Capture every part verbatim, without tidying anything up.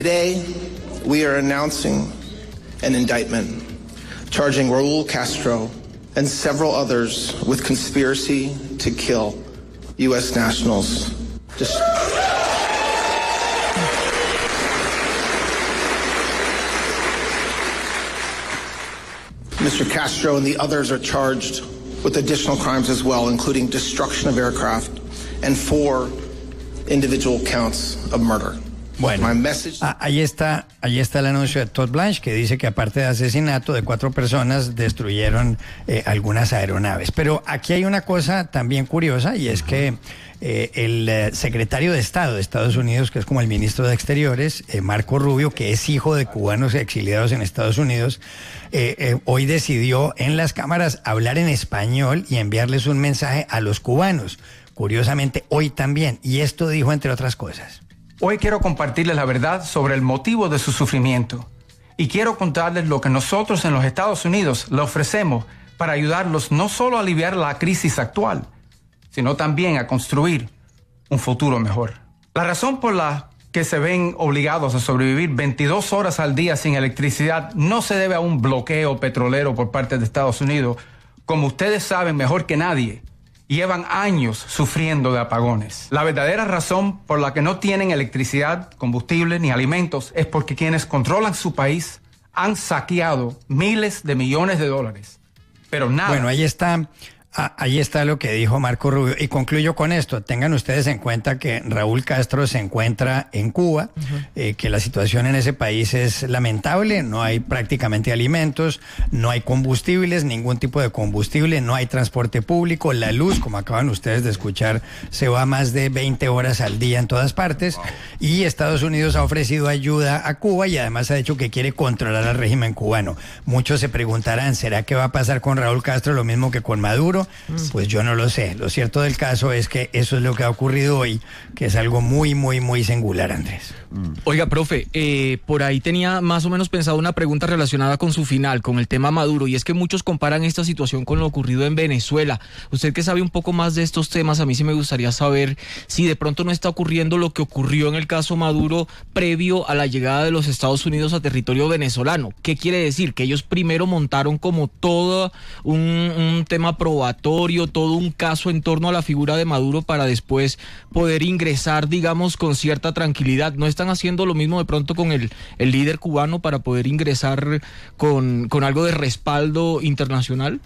Today, we are announcing an indictment charging Raul Castro and several others with conspiracy to kill U S nationals. Just... Mister Castro and the others are charged with additional crimes as well, including destruction of aircraft and four individual counts of murder. Bueno, ah, ahí está, ahí está el anuncio de Todd Blanche, que dice que aparte de asesinato de cuatro personas, destruyeron eh, algunas aeronaves. Pero aquí hay una cosa también curiosa, y es que eh, el eh, secretario de Estado de Estados Unidos, que es como el ministro de Exteriores, eh, Marco Rubio, que es hijo de cubanos exiliados en Estados Unidos, eh, eh, hoy decidió en las cámaras hablar en español y enviarles un mensaje a los cubanos. Curiosamente, hoy también. Y esto dijo, entre otras cosas: hoy quiero compartirles la verdad sobre el motivo de su sufrimiento y quiero contarles lo que nosotros en los Estados Unidos le ofrecemos para ayudarlos no solo a aliviar la crisis actual, sino también a construir un futuro mejor. La razón por la que se ven obligados a sobrevivir veintidós horas al día sin electricidad no se debe a un bloqueo petrolero por parte de Estados Unidos. Como ustedes saben mejor que nadie, llevan años sufriendo de apagones. La verdadera razón por la que no tienen electricidad, combustible ni alimentos es porque quienes controlan su país han saqueado miles de millones de dólares. Pero nada. Bueno, ahí está. Ah, ahí está lo que dijo Marco Rubio. Y concluyo con esto. Tengan ustedes en cuenta que Raúl Castro se encuentra en Cuba, uh-huh. eh, que la situación en ese país es lamentable. No hay prácticamente alimentos, no hay combustibles, ningún tipo de combustible, no hay transporte público. La luz, como acaban ustedes de escuchar, se va más de veinte horas al día en todas partes. Wow. Y Estados Unidos ha ofrecido ayuda a Cuba y además ha dicho que quiere controlar al régimen cubano. Muchos se preguntarán, ¿será que va a pasar con Raúl Castro lo mismo que con Maduro? Pues yo no lo sé. Lo cierto del caso es que eso es lo que ha ocurrido hoy, que es algo muy, muy, muy singular, Andrés. Oiga, profe, eh, por ahí tenía más o menos pensado una pregunta relacionada con su final, con el tema Maduro, y es que muchos comparan esta situación con lo ocurrido en Venezuela. Usted que sabe un poco más de estos temas, a mí sí me gustaría saber si de pronto no está ocurriendo lo que ocurrió en el caso Maduro previo a la llegada de los Estados Unidos a territorio venezolano. ¿Qué quiere decir? Que ellos primero montaron como todo un, un tema probatorio, todo un caso en torno a la figura de Maduro para después poder ingresar, digamos, con cierta tranquilidad. ¿No están haciendo lo mismo de pronto con el, el líder cubano para poder ingresar con, con algo de respaldo internacional?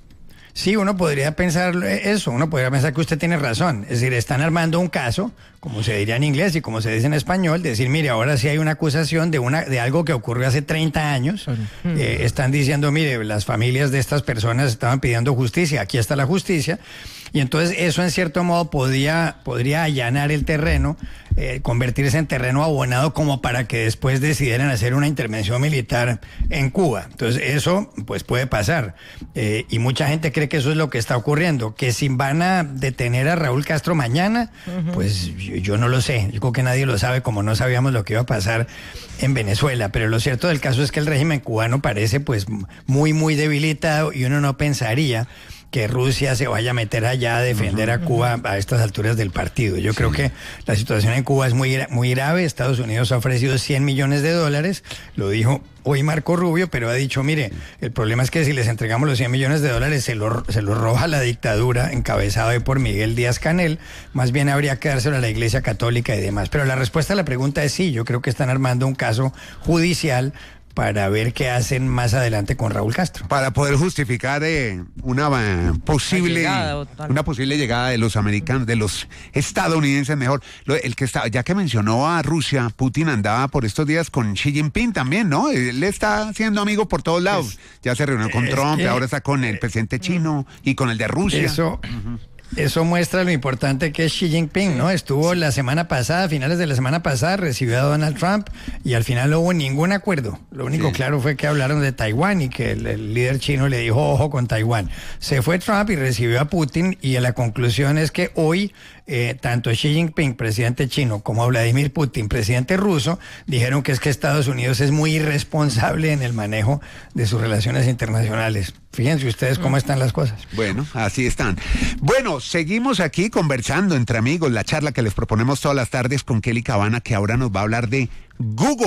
Sí, uno podría pensar eso, uno podría pensar que usted tiene razón. Es decir, están armando un caso, como se diría en inglés y como se dice en español, decir, mire, ahora sí hay una acusación de una de algo que ocurrió hace treinta años. Eh, están diciendo, mire, las familias de estas personas estaban pidiendo justicia, aquí está la justicia. Y entonces eso en cierto modo podría, podría allanar el terreno, eh, convertirse en terreno abonado como para que después decidieran hacer una intervención militar en Cuba. Entonces eso pues puede pasar. Eh, y mucha gente cree que eso es lo que está ocurriendo. Que si van a detener a Raúl Castro mañana, uh-huh. pues yo, yo no lo sé. Yo creo que nadie lo sabe, como no sabíamos lo que iba a pasar en Venezuela. Pero lo cierto del caso es que el régimen cubano parece pues muy, muy debilitado y uno no pensaría que Rusia se vaya a meter allá a defender a Cuba a estas alturas del partido. Yo sí. creo que la situación en Cuba es muy, muy grave. Estados Unidos ha ofrecido cien millones de dólares, lo dijo hoy Marco Rubio, pero ha dicho, mire, el problema es que si les entregamos los cien millones de dólares se lo, se lo roba la dictadura encabezada por Miguel Díaz-Canel, más bien habría que dárselo a la Iglesia Católica y demás. Pero la respuesta a la pregunta es sí, yo creo que están armando un caso judicial para ver qué hacen más adelante con Raúl Castro. Para poder justificar eh, una uh, posible llegada, una posible llegada de los americanos, de los estadounidenses mejor. Lo, el que está, ya que mencionó a Rusia, Putin andaba por estos días con Xi Jinping también, ¿no? Él está siendo amigo por todos lados. Es, ya se reunió con Trump, que, ahora está con el presidente chino y con el de Rusia. Eso... Uh-huh. Eso muestra lo importante que es Xi Jinping, ¿no? Estuvo la semana pasada, a finales de la semana pasada, recibió a Donald Trump y al final no hubo ningún acuerdo. Lo único sí. claro fue que hablaron de Taiwán y que el, el líder chino le dijo ojo con Taiwán. Se fue Trump y recibió a Putin y la conclusión es que hoy eh, tanto Xi Jinping, presidente chino, como Vladimir Putin, presidente ruso, dijeron que es que Estados Unidos es muy irresponsable en el manejo de sus relaciones internacionales. Fíjense ustedes cómo están las cosas. Bueno, así están. Bueno, Bueno, seguimos aquí conversando entre amigos, la charla que les proponemos todas las tardes con Kelly Cabana, que ahora nos va a hablar de Google.